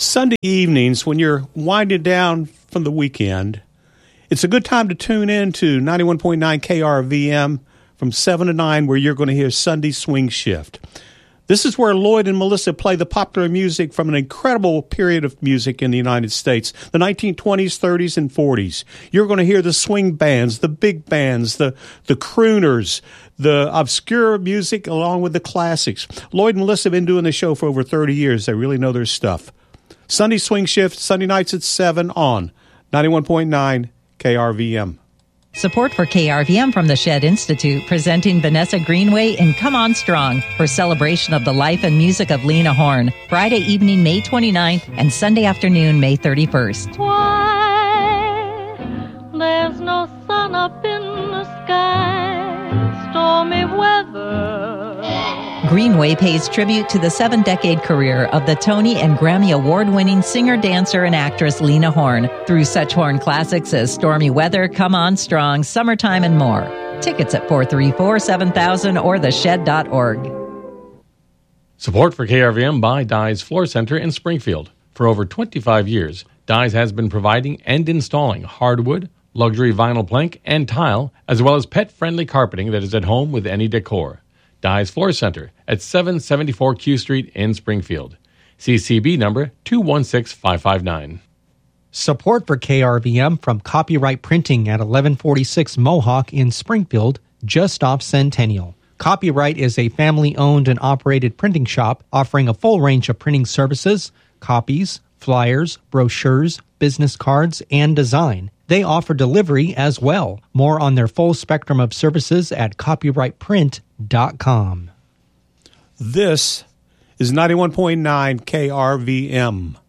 Sunday evenings, when you're winding down from the weekend, it's a good time to tune in to 91.9 KRVM from 7 to 9, where you're going to hear Sunday Swing Shift. This is where Lloyd and Melissa play the popular music from an incredible period of music in the United States, the 1920s, 30s, and 40s. You're going to hear the swing bands, the big bands, the crooners, the obscure music, along with the classics. Lloyd and Melissa have been doing the show for over 30 years. They really know their stuff. Sunday Swing Shift, Sunday nights at 7 on 91.9 KRVM. Support for KRVM from the Shed Institute, presenting Vanessa Greenway in Come On Strong for celebration of the life and music of Lena Horne. Friday evening, May 29th, and Sunday afternoon, May 31st. Why, there's no sun up in the sky, stormy weather. Greenway pays tribute to the 7-decade career of the Tony and Grammy Award-winning singer, dancer, and actress Lena Horne through such Horne classics as Stormy Weather, Come On Strong, Summertime, and more. Tickets at 434-7000 or theshed.org. Support for KRVM by Dye's Floor Center in Springfield. For over 25 years, Dye's has been providing and installing hardwood, luxury vinyl plank, and tile, as well as pet-friendly carpeting that is at home with any decor. Dye's Floor Center at 774 Q Street in Springfield. CCB number 216559. Support for KRVM from Copyright Printing at 1146 Mohawk in Springfield, just off Centennial. Copyright is a family-owned and operated printing shop offering a full range of printing services, copies, flyers, brochures, business cards, and design. They offer delivery as well. More on their full spectrum of services at copyrightprint.com. This is 91.9 KRVM.